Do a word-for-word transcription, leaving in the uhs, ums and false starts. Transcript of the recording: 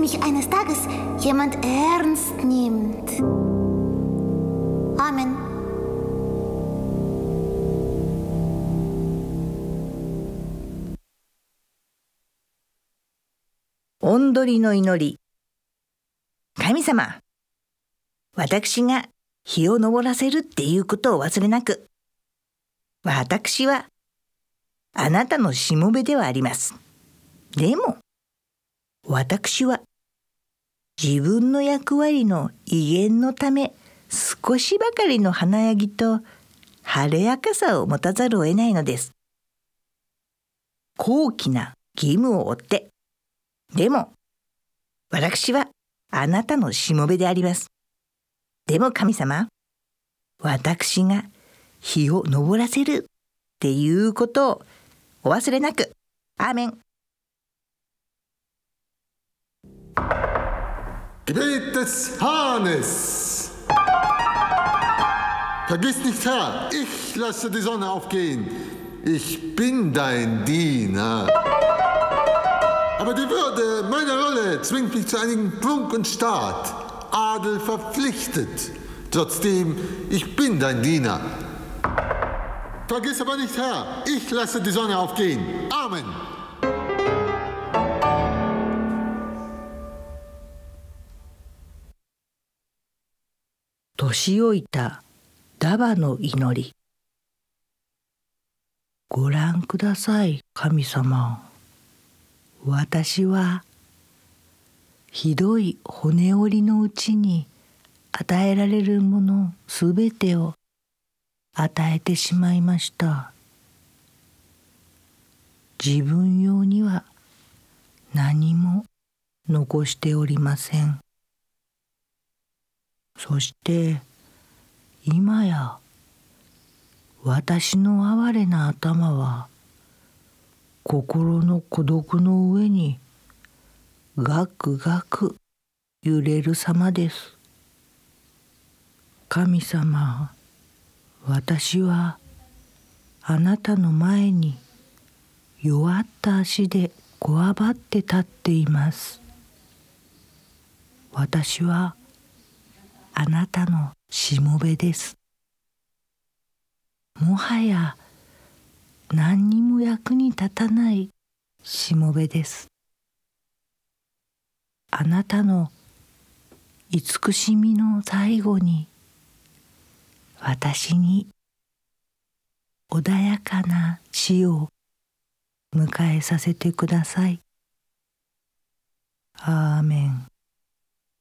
mich eines Tages jemand ernst nimmt. Amen. おんどりの祈り。神様、私が日を昇らせるっていうことを忘れなく。私はあなたのしもべではあります。でも、私は自分の役割の威厳のため、少しばかりの華やぎと晴れやかさを持たざるを得ないのです。高貴な義務を負って、でも、私はあなたのしもべであります。でも神様、私が日を昇らせるっていうことをお忘れなく。アーメン。 Gebet des Hahnes. Vergiss nicht, Herr, ich lasse die Sonne aufgehen. Ich bin dein Diener. Aber die Würde meiner Rolle zwingt mich zu einigen Prunk und Staat. Adel verpflichtet. Trotzdem, ich bin dein Diener. Vergiss aber nicht, Herr, ich lasse die Sonne aufgehen. Amen. 年老いたダバの祈り。ご覧ください、神様。私はひどい骨折りのうちに与えられるものすべてを与えてしまいました。自分用には何も残しておりません。そして今や私の哀れな頭は心の孤独の上にガクガク揺れる様です。神様、私はあなたの前に弱った足でこわばって立っています。私はあなたのしもべです。もはや何にも役に立たないしもべです。あなたの慈しみの最後に私に穏やかな死を迎えさせてください。アーメン。